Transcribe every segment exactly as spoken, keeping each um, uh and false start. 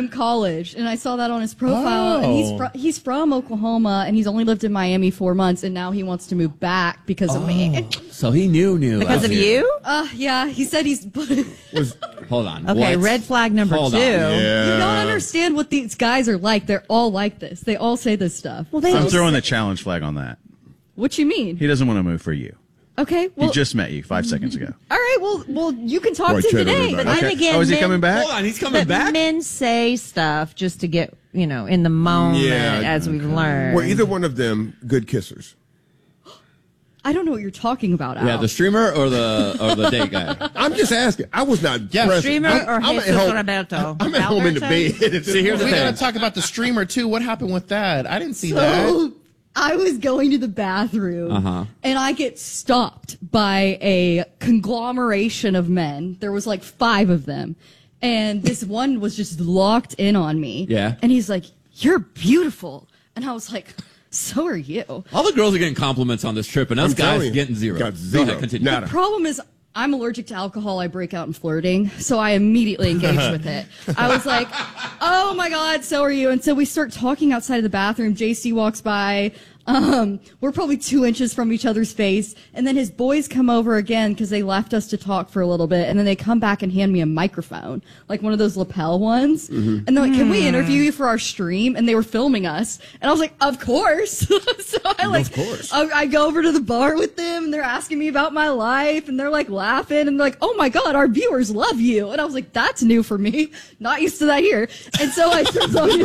same college, and I saw that on his profile. Oh. And he's fr- he's from Oklahoma, and he's only lived in Miami four months, and now he wants to move back because oh. of me. So he knew, knew because of you. you? Uh, yeah. He said he's. Was, hold on. Okay, what? red flag number hold two. Yeah. You don't understand what these guys are like. They're all like this. They all say this stuff. Well, they I'm just... throwing the challenge flag on that. What you mean? He doesn't want to move for you. Okay, well, he just met you five seconds ago. All right, well, well, you can talk Boy, to him today. But then okay. again, oh, is he men, coming back? Hold on, he's coming but back. Men say stuff just to get, you know, in the moment, Yeah, as we've learned. Were either one of them good kissers? I don't know what you're talking about, Al. Yeah, the streamer or the or the date guy. I'm just asking. I was not. Yeah, present. streamer I'm, or I'm Jesus at home, Roberto? I'm at home in the Alberto? bed. See, here's the we thing. gotta talk about the streamer too. What happened with that? I didn't see so, that. I was going to the bathroom, Uh-huh. and I get stopped by a conglomeration of men. There was like five of them, and this one was just locked in on me. Yeah. And he's like, "You're beautiful," and I was like, "So are you." All the girls are getting compliments on this trip, and us I'm telling guys you, getting zero. got zero. Go ahead, continue. Nada. The problem is I'm allergic to alcohol. I break out in flirting, so I immediately engaged with it. I was like, "Oh my God, so are you?" And so we start talking outside of the bathroom. J C walks by. Um, we're probably two inches from each other's face, and then his boys come over again because they left us to talk for a little bit, and then they come back and hand me a microphone, like one of those lapel ones, mm-hmm. and they're like, "Can we interview you for our stream?" And they were filming us, and I was like, "Of course!" So I like, of course. I, I go over to the bar with them, and they're asking me about my life, and they're like laughing, and they're like, "Oh my God, our viewers love you," and I was like, "That's new for me, not used to that here," and so I start talking.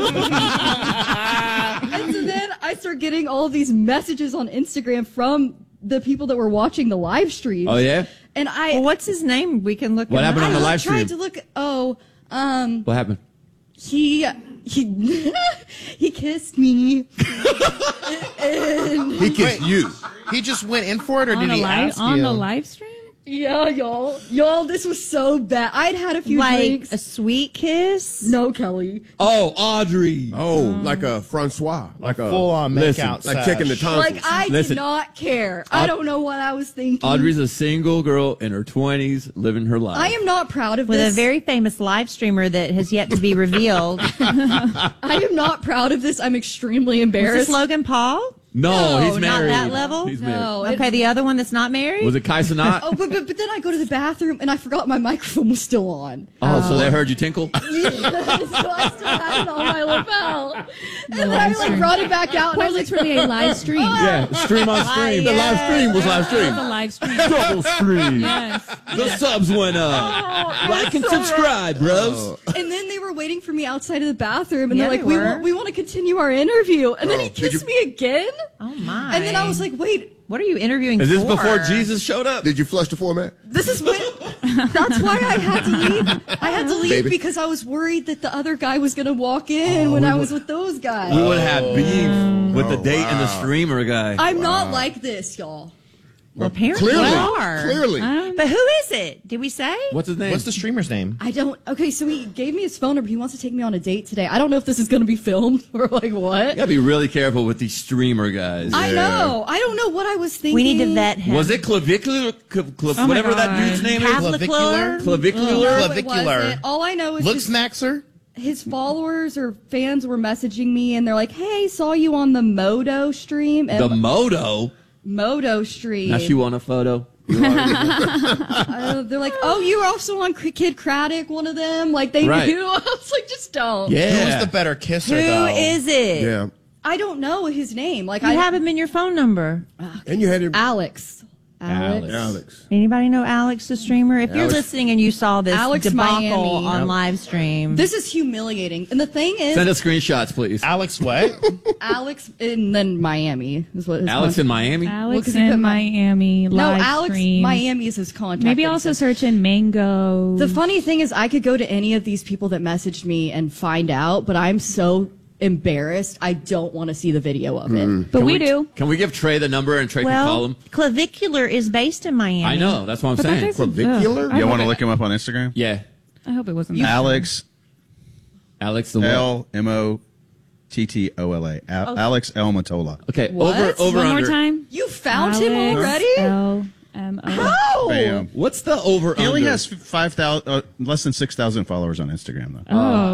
And so then I start getting all of these messages on Instagram from the people that were watching the live stream. Oh yeah. And I, Well, what's his name? We can look What him happened up. on the I live tried stream? to look. Oh, um, What happened? he he he kissed me. And He kissed you. He just went in for it, or on did the he live ask on you? the live stream? yeah, y'all, y'all, this was so bad. I'd had a few Like drinks. a sweet kiss? No, Kelly. Oh, Audrey. Oh, like a Francois, like a Full on make Listen, out, like sesh. checking the tonsils. Like I Listen. did not care. I don't know what I was thinking. Audrey's a single girl in her twenties, living her life. I am not proud of With this. a very famous live streamer that has yet to be revealed. Was I am not proud of this. I'm extremely embarrassed. this Logan Paul? No, No, he's not married. that level? He's No. married. Okay, the other one that's not married? Was it Kai Cenat? Oh, but, but but then I go to the bathroom and I forgot my microphone was still on. Oh, so they heard you tinkle? so I still had it on my lapel. And then I live like stream. brought it back out and I Well, was like, literally a live stream. Yeah, stream on stream. The live stream was live It was a stream. live stream. Double stream. Yes. The subs went up. Like and subscribe, bros. and then they were waiting for me outside of the bathroom and Yeah, they're like, they we were. want, we want to continue our interview. And then Oh, he did kissed you- me again. Oh, my. And then I was like, wait, what are you interviewing Is this for? before Jesus showed up? Did you flush the format? this is when, that's why I had to leave. I had to leave Baby. because I was worried that the other guy was going to walk in when I was with those guys. We would have beef with the Oh, date and the wow. streamer guy. I'm not like this, y'all. Well, apparently Clearly, you are. clearly. But who is it? Did we say? What's his name? What's the streamer's name? I don't. Okay, so he gave me his phone number. He wants to take me on a date today. I don't know if this is going to be filmed or like what. You gotta be really careful with these streamer guys. I know. I don't know what I was thinking. We need to vet him. Was it clavicular? Cl- cl- Oh my whatever that God. dude's name is? Clavicular? Clavicular? No, it Clavicular. wasn't. All I know is Look, his, Snackser. his followers or fans were messaging me and they're like, "Hey, saw you on the Moto stream." The Moto? Moto stream. Now she want a photo? Uh, they're like, "Oh, you were also on K- Kid Craddock, one of them." Like they Right. knew. I was like, "Just don't." Who's Yeah. the better kisser, Who though? is it? Yeah. I don't know his name. Like You I have him in your phone number. And you had him. Alex. Alex. Alex. Anybody know Alex the streamer? If you're Alex- listening and you saw this Alex debacle Miami. on Yep. live stream, This is humiliating. And the thing is, Send us screenshots, please. Alex what? Alex and then Miami is what his Alex in contact- Miami? Alex 'cause he put in my- Miami No, live Alex stream. Miami is his contact. Maybe that he also said. search in Mango. The funny thing is, I could go to any of these people that messaged me and find out, but I'm so embarrassed. I don't want to see the video of it. but Can we, do. Can we give Trey the number and Trey can call well, him? clavicular is based in Miami. I know. That's what I'm But that saying. doesn't- Clavicular? ugh, I You hope want to it- look him up on Instagram? Yeah. I hope it wasn't. Alex Alex the what? L M O T T O L A. Al- Alex L Matola. Okay, What? over over One under. more time. You found him Alex already? L M O. How? Bam. What's the over He only under? has five thousand, uh, less than six thousand followers on Instagram though. Oh.